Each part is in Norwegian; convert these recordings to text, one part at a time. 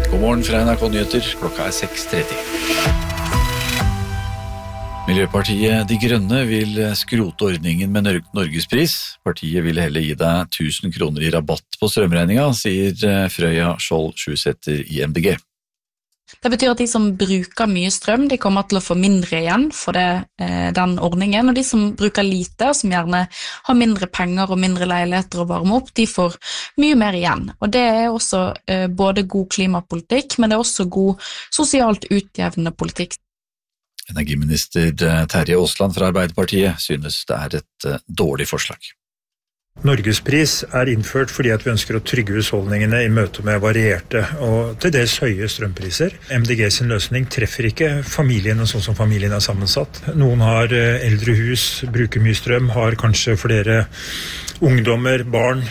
God morgen fra NRK Nyheter, klokka 6:30. Miljøpartiet De Grønne vil skrote ordningen med Norgespris. Partiet vil heller gi deg 1000 kroner i rabatt på strømregninga, sier Frøya Skjold Sjusæter i MDG. Det betyr at de som bruker mye strøm, de kommer til å få mindre igjen for den ordningen, og de som bruker lite, og som gjerne har mindre penger og mindre leiligheter å varme opp, de får mye mer igjen. Og det er også både god klimapolitikk, men det er også god sosialt utjevnende politikk. Energiminister Terje Aasland fra Arbeiderpartiet synes det er et dårlig forslag. Norgespris er innført fordi at vi ønsker å trygge husholdningene i møte med varierte og til dels høye strømpriser. MDG sin løsning treffer ikke familiene sånn som familien er sammensatt. Noen har eldre hus, bruker mye strøm, har kanskje flere ungdommer, barn.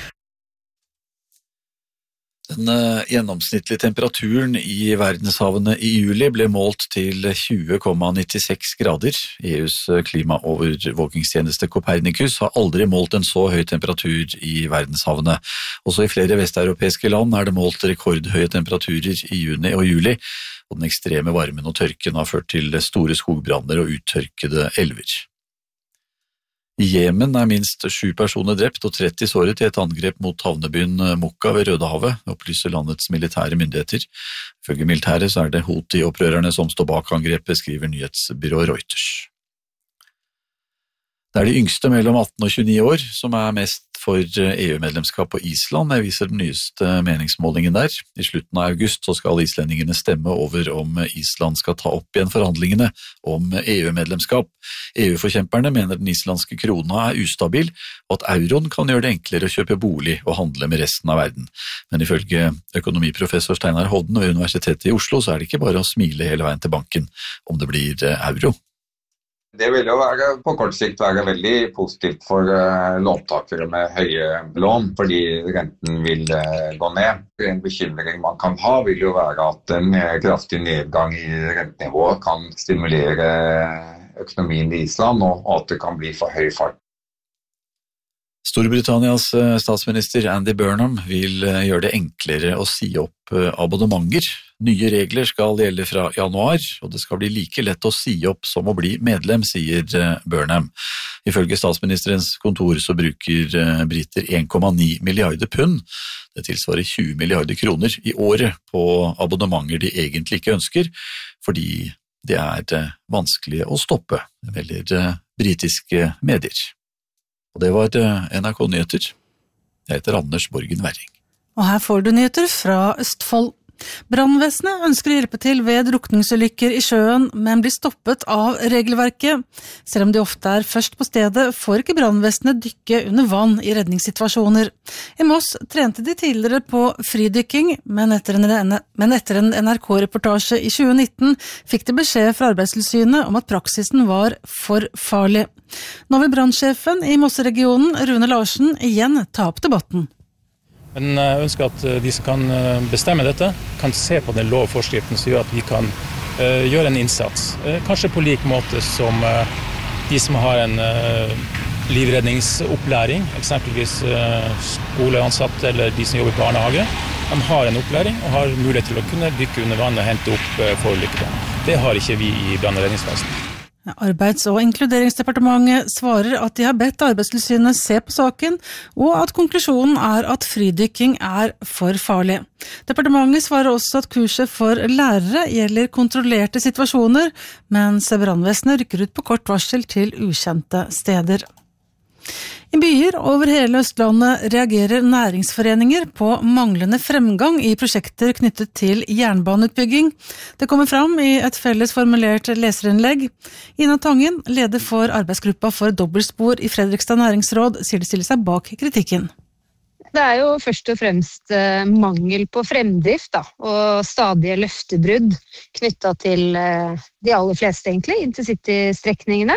Den gjennomsnittlige temperaturen i verdenshavene i juli ble målt til 20,96 grader. EUs klimaovervåkingstjeneste Copernicus har aldri målt en så høy temperatur i verdenshavene. Også i flere vesteuropeiske land er det målt rekordhøye temperaturer i juni og juli, og den ekstreme varmen og tørken har ført til store skogbranner og uttørkede elver. I Jemen er minst 7 personer drept og 30 såret i et angrep mot havnebyen Mokka ved Rødehavet, opplyser landets militære myndigheter. Ifølge militæret så er det Houthi-opprørerne som står bak angrepet, skriver nyhetsbyrået Reuters. Det er de yngste mellom 18 og 29 år som er mest for EU-medlemskap på Island, det viser den nyeste meningsmålingen der. I slutten av august så skal islendingene stemme over om Island skal ta opp igjen forhandlingene om EU-medlemskap. EU-forkjemperne mener den islandske krona er ustabil, og at euroen kan gjøre det enklere å kjøpe bolig og handle med resten av verden. Men ifølge økonomiprofessor Steinar Hodden ved Universitetet i Oslo så er det ikke bare å smile hele veien til banken om det blir euro. Det vil jo på kort sikt være veldig positivt for låntakere med høye lån, fordi renten vil gå ned. En bekymring man kan ha vil jo være at en kraftig nedgang i rentenivået kan stimulere økonomien i Island, og at det kan bli for høy fart. Storbritannias statsminister Andy Burnham vil gjøre det enklere å si opp abonnementer. Nye regler skal gjelde fra januar, og det skal bli like lett å si opp som å bli medlem, sier Burnham. Ifølge statsministerens kontor så bruker briter 1,9 milliarder pund. Det tilsvarer 20 milliarder kroner i året på abonnementer de egentlig ikke ønsker, fordi det er vanskelig å stoppe, melder britiske medier. Og det var NRK Nyheter. Jeg heter Anders Borgen Werring. Og her får du nyheter fra Østfold. Brannvesenet ønsker å hjelpe til ved drukningsulykker i sjøen, men blir stoppet av regelverket. Selv om de ofte er først på stedet, får ikke brannvesenet dykke under vann i redningssituasjoner. I Moss trente de tidligere på fridykking, men etter en NRK-reportasje i 2019 fikk de beskjed fra Arbeidstilsynet om at praksisen var for farlig. Nå vil brannsjefen i Mosseregionen, Rune Larsen, igjen ta opp debatten. Men jeg ønsker at de som kan bestemme dette, kan se på den lovforskriften som gjør at vi kan gjøre en innsats. Kanskje på lik måte som de som har en livredningsopplæring, eksempelvis skoleansatte eller de som jobber i barnehage. De har en opplæring og har mulighet til å kunne dykke under vann og hente opp forulykkede. Det har ikke vi i brann- og redningsvesenet. Arbeids- og inkluderingsdepartementet svarer at de har bedt Arbeidstilsynet se på saken, og at konklusjonen er at fridykking er for farlig. Departementet svarer også at kurset for lærere gjelder kontrollerte situasjoner, mens brannvesenet rykker ut på kort varsel til ukjente steder. I byer over hele Østlandet reagerer næringsforeninger på manglende fremgang i prosjekter knyttet til jernbaneutbygging. Det kommer fram i et felles formulert leserinnlegg. Ina Tangen, leder for arbeidsgruppa for dobbeltspor i Fredrikstad næringsråd, sier de stiller seg bak kritikken. Det er jo først og fremst mangel på fremdrift og stadige løftebrudd knyttet til de aller fleste egentlig, intercity-strekningene.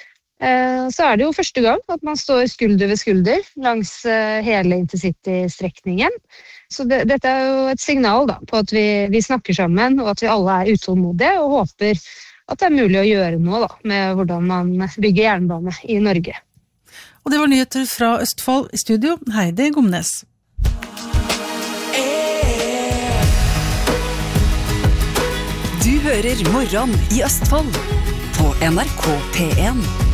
Så er det jo første gang at man står skulder ved skulder langs hele intercity-strekningen. Så dette er jo et signal på at vi snakker sammen, og at vi alle er utålmodige og håper at det er mulig å gjøre noe med hvordan man bygger jernbane i Norge. Og det var nyheter fra Østfold. I studio, Heidi Gomnes. hører Morgen i Østfold på NRK P1.